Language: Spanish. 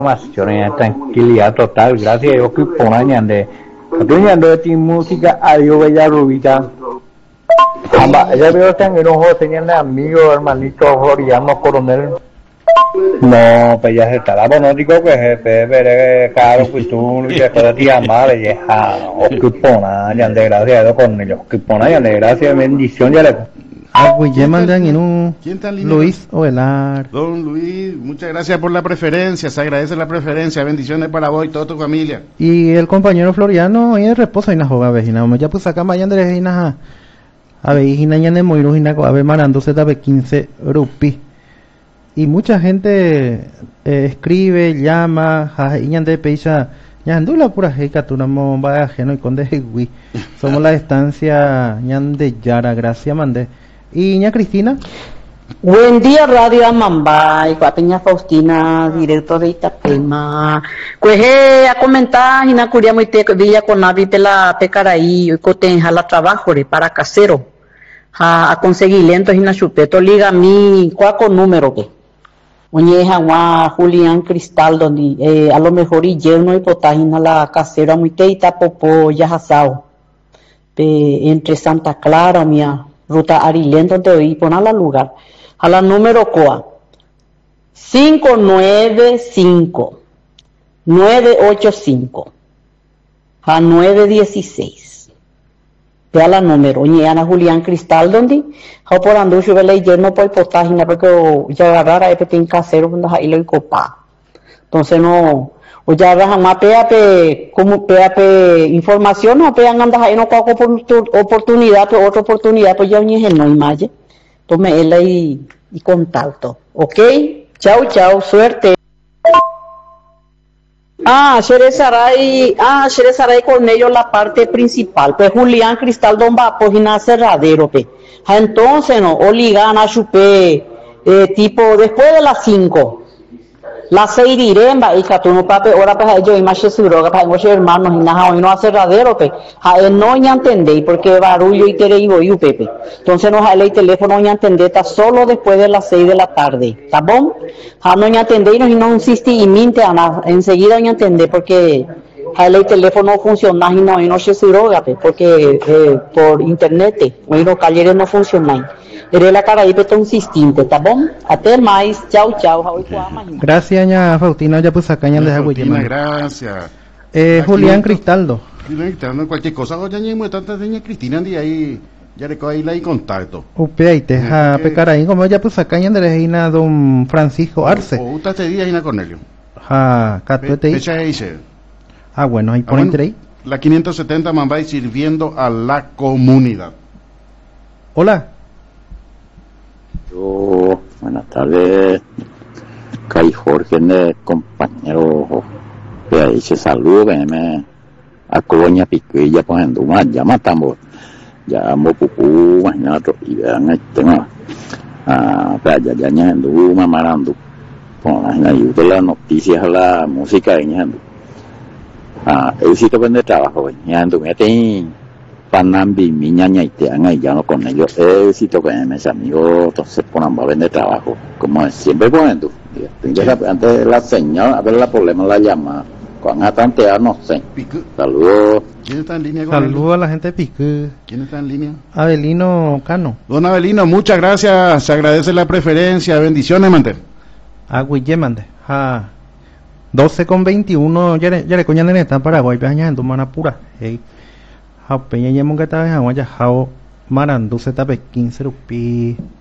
información, tranquilidad total, gracias a Dios que ponen de música, adiós bella rubita. Ella veo que en ojo tenían amigo, hermanito Floriano Coronel. No, pues ya se está la bonótico que jefe, pero caro que tú y después de ti amar y o que pona, ya de gracias con ellos, que pona ya de gracias, bendición ya le. Pues ya mandan en un Luis Ovelar. Don Luis, muchas gracias por la preferencia, se agradece la preferencia, bendiciones para vos y toda tu familia. Y el compañero Floriano, y el reposo y na joga vejina, ya pues acá vayan de vejina a vejina ya de moirujina a ver marándose de 15 rupi. Y mucha gente escribe, llama, y de peisa, ya andula pura jeca, tú no vaya ajeno y con de jegui. Somos la estancia ñan de Yara, gracias mande. Y ña Cristina. Buen día Radio Amambay, Peña Faustina, director de Itapema. Pues a comentar, y na curia muy te villa con navi pela pecaraí, y coten jala trabajo para casero. A conseguir lentos y na chupeto liga mi cuaco número que. Oñeja wa Julián Cristal donde a lo mejor y lleno y potágina la casera muy teita popo ya hasao. Entre Santa Clara mía ruta Arilén donde hoy poner la lugar a la número coa 595 985 a 916 vea la número Oñeana Julián Cristal donde ha por andu chuvele lleno por potágina porque ya agarrar a en casero donde ahí lo copa entonces no o ya jamás como información no pean andas ahí no con oportunidad pero otra oportunidad pues ya no imagen tome él ahí y contacto, ¿ok? Chao, suerte. Sheresaray con ellos la parte principal, pues Julián Cristal don va pues na cerradero, pe. Entonces no, oligan a chupé tipo después de las 5. Las 6 diremba y catuno pape ahora pues ellos y más seguro que para muchos hermanos y nada hoy no hace radero pe a él no ya entendé porque barullo y tere y voy pepe entonces no jale el teléfono ya entendé está solo después de las 6 de la tarde está bon no ya entendé y no insiste y minte ana enseguida ya entendé porque jale el teléfono funciona y no se seguro porque por internet hoy los calleres no funcionan. Eres la cara ahí pero insistente, ¿está bon? Até mais, chao. Gracias, ña Faustina, ya pues acá ña de Faustina, gracias. Julián Cristaldo. Julián Cristaldo, cualquier cosa, oye, ña muy tanta ña Cristina de ahí, ya le coge ahí contacto. Upe ahí te ja pecar ahí como ya pues acá ña de reina don Francisco Arce. O usted te día ña Cornelio. Catuete ahí. Fecha dice. Bueno, ahí ponen ahí. La 570 Mambay sirviendo a la comunidad. Hola. Buenas tardes, Cari Jorge, compañero, que ahí se saluda, a Colonia Piquilla, pues en Duma, ya matamos, ya Mopupu, imagínate, y vean este, no, ya en Duma, Marando, con ayuda las noticias, la música, en el sitio donde trabajo, en Duma, Panambi, mi ñaña y te han hallado con ellos éxito que mis amigos entonces ponen a vender trabajo como siempre poniendo antes de la señal a ver la problema la llama con atantea no sé saludos. ¿Quién está en línea? Saludos a la gente de Pique. ¿Quién está en línea? Abelino Cano. Don Abelino, muchas gracias, se agradece la preferencia, bendiciones mante. Mande 12:21 ya le coñan en esta Paraguay peña en Dumana pura peña ya monga ta ya jao marando se tape 15 rupi